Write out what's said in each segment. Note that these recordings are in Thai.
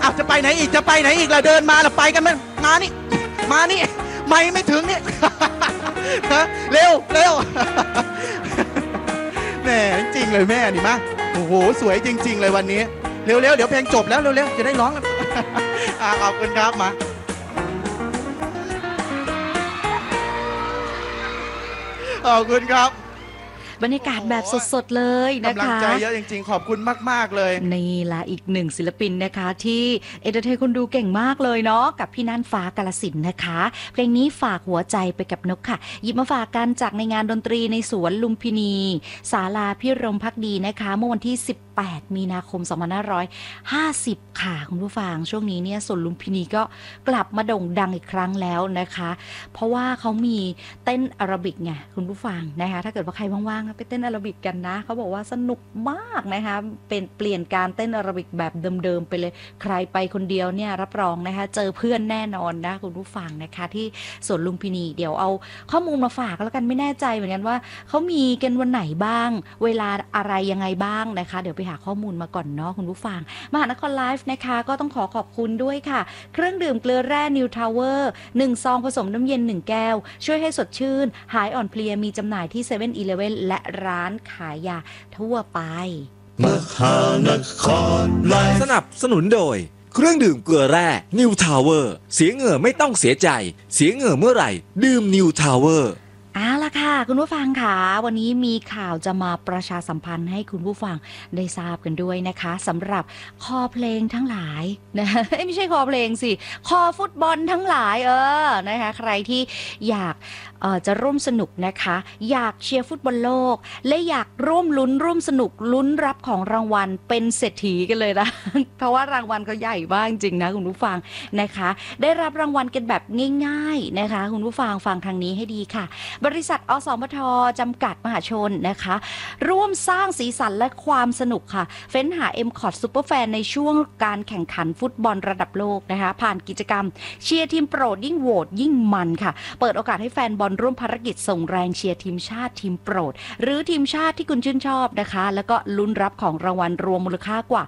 าวจะไปไหนอีกจะไปไหนอีกล่ะเดินมาแล้วไปกันมานี่มานี่ไม่ถึงนี่ เร็วเร็ว แหมจริงเลยแม่นี่มาโอ้โหสวยจริงๆเลยวันนี้เร็วๆเดี๋ยวเพลงจบแล้วเร็วๆจะได้ร้องแล้ว ขอบคุณครับมาขอบคุณครับบรรยากาศแบบสดๆเลยนะคะกำลังใจเยอะจริงๆขอบคุณมากๆเลยนี่ละอีกหนึ่งศิลปินนะคะที่เอนเตอร์เทนคนดูเก่งมากเลยเนาะกับพี่น่านฟ้ากาฬสินธุ์นะคะเพลงนี้ฝากหัวใจไปกับนกค่ะหยิบมาฝากกันจากในงานดนตรีในสวนลุมพินีศาลาพิรมภักดีนะคะเมื่อวันที่18 มีนาคม 2550 ค่ะคุณผู้ฟังช่วงนี้เนี่ยสวนลุมพินีก็กลับมาโด่งดังอีกครั้งแล้วนะคะเพราะว่าเขามีเต้นอาราบิกไงคุณผู้ฟังนะคะถ้าเกิดว่าใครว่างๆไปเต้นอาราบิกกันนะเขาบอกว่าสนุกมากนะคะเป็นเปลี่ยนการเต้นอาราบิกแบบเดิมๆไปเลยใครไปคนเดียวเนี่ยรับรองนะคะเจอเพื่อนแน่นอนนะคุณผู้ฟังนะคะที่สวนลุมพินีเดี๋ยวเอาข้อมูลมาฝากแล้วกันไม่แน่ใจเหมือนกันว่าเขามีกันวันไหนบ้างเวลาอะไรยังไงบ้างนะคะเดี๋ยวไปหาข้อมูลมาก่อนเนาะคุณผู้ฟังมหานครไลฟ์นะคะก็ต้องขอบคุณด้วยค่ะเครื่องดื่มเกลือแร่นิวทาวเวอร์1 ซองผสมน้ำเย็น1 แก้วช่วยให้สดชื่นหายอ่อนเพลียมีจำหน่ายที่7-Eleven และร้านขายยาทั่วไปมหานครไลฟ์สนับสนุนโดยเครื่องดื่มเกลือแร่นิวทาวเวอร์เสียเหงื่อไม่ต้องเสียใจเสียเหงื่อเมื่อไหร่ดื่มนิวทาวเวอร์เอาล่ะค่ะคุณผู้ฟังค่ะวันนี้มีข่าวจะมาประชาสัมพันธ์ให้คุณผู้ฟังได้ทราบกันด้วยนะคะสำหรับคอเพลงทั้งหลายนะไม่ใช่คอเพลงสิคอฟุตบอลทั้งหลายนะคะใครที่อยากจะร่วมสนุกนะคะอยากเชียร์ฟุตบอลโลกและอยากร่วมลุ้นร่วมสนุกลุ้นรับของรางวัลเป็นเศรษฐีกันเลยนะ เพราะว่ารางวัลเขาใหญ่มากจริงนะคุณผู้ฟังนะคะได้รับรางวัลกันแบบง่ายๆนะคะคุณผู้ฟังฟังทางนี้ให้ดีค่ะบริษัทอสมทจำกัดมหาชนนะคะร่วมสร้างสีสันและความสนุกค่ะเฟ้นหา MCOT Superfan ในช่วงการแข่งขันฟุตบอลระดับโลกนะคะผ่านกิจกรรมเชียร์ทีมโปรดยิ่งโหวตยิ่งมันค่ะเปิดโอกาสให้แฟนบอลร่วมภารกิจส่งแรงเชียร์ทีมชาติทีมโปรดหรือทีมชาติที่คุณชื่นชอบนะคะแล้วก็ลุ้นรับของรางวัลรวมมูลค่ากว่า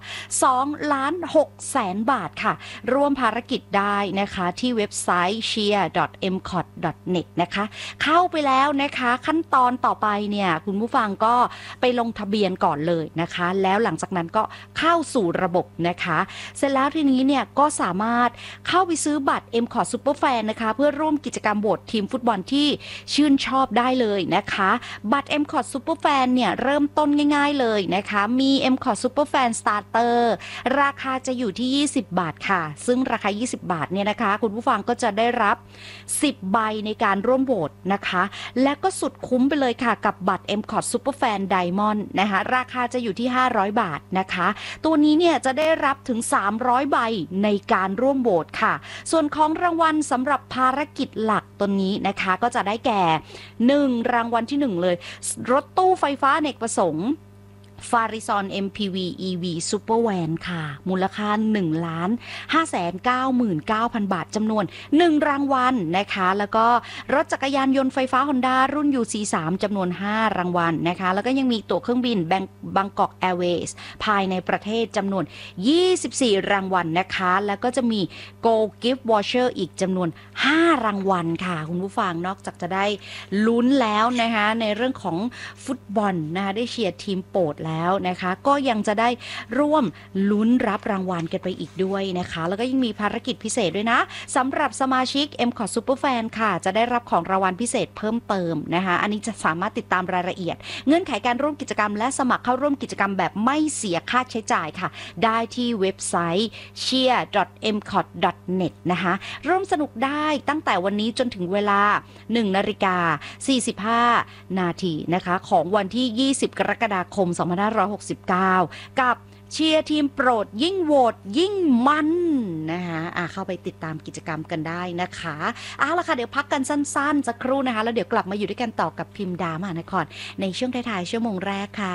2,600,000 บาทค่ะร่วมภารกิจได้นะคะที่เว็บไซต์ cheer.mcot.net นะคะเข้าไปแล้วนะคะขั้นตอนต่อไปเนี่ยคุณผู้ฟังก็ไปลงทะเบียนก่อนเลยนะคะแล้วหลังจากนั้นก็เข้าสู่ระบบนะคะเสร็จแล้วทีนี้เนี่ยก็สามารถเข้าไปซื้อบัตร MCOT Superfan นะคะเพื่อร่วมกิจกรรมโหวตทีมฟุตบอลที่ชื่นชอบได้เลยนะคะบัตร MCOT Superfan เนี่ยเริ่มต้นง่ายๆเลยนะคะมี MCOT Superfan Starter ราคาจะอยู่ที่20 บาทค่ะซึ่งราคา20 บาทเนี่ยนะคะคุณผู้ฟังก็จะได้รับ10 ใบในการร่วมโหวตนะคะและก็สุดคุ้มไปเลยค่ะกับบัตร MCOT Superfan Diamond นะคะราคาจะอยู่ที่500 บาทนะคะตัวนี้เนี่ยจะได้รับถึง300 ใบในการร่วมโหวตค่ะส่วนของรางวัลสำหรับภารกิจหลักตัวนี้นะคะก็จะได้แก่1รางวัลที่1เลยรถตู้ไฟฟ้าอเนกประสงค์ฟาริซอน MPV EV Super Van ค่ะมูลค่า 1,599,000 บาทจำนวน1รางวัลนะคะแล้วก็รถจักรยานยนต์ไฟฟ้า Honda รุ่น UC3 จำนวน5รางวัลนะคะแล้วก็ยังมีตั๋วเครื่องบินบางกอกแอร์เวย์ภายในประเทศจำนวน24รางวัลนะคะแล้วก็จะมี Go Gift Voucher อีกจำนวน5รางวัลค่ะคุณผู้ฟังนอกจากจะได้ลุ้นแล้วนะคะในเรื่องของฟุตบอลนะคะได้เชียร์ทีมโปรดแล้วนะคะก็ยังจะได้ร่วมลุ้นรับรางวัลกันไปอีกด้วยนะคะแล้วก็ยังมีภารกิจพิเศษด้วยนะสำหรับสมาชิก MCOT Superfan ค่ะจะได้รับของรางวัลพิเศษเพิ่มเติมนะคะอันนี้จะสามารถติดตามรายละเอียดเงื่อนไขการร่วมกิจกรรมและสมัครเข้าร่วมกิจกรรมแบบไม่เสียค่าใช้จ่ายค่ะได้ที่เว็บไซต์ cheer.mcot.net นะคะร่วมสนุกได้ตั้งแต่วันนี้จนถึงเวลา 1:45 นาทีนะคะของวันที่20 กรกฎาคม 2569 กับเชียร์ทีมโปรดยิ่งโหวตยิ่งมันนะคะเข้าไปติดตามกิจกรรมกันได้นะคะเอาล่ะค่ะเดี๋ยวพักกันสั้นๆสักครู่นะคะแล้วเดี๋ยวกลับมาอยู่ด้วยกันต่อกับพิมพ์ดามหานครในช่วงท้ายๆชั่วโมงแรกค่ะ